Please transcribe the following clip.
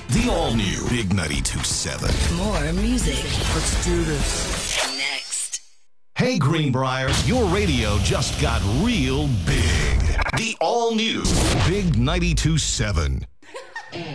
The all-new Big 92.7. More music. Let's do this. Next. Hey, Greenbrier, your radio just got real big. The all-new Big 92.7.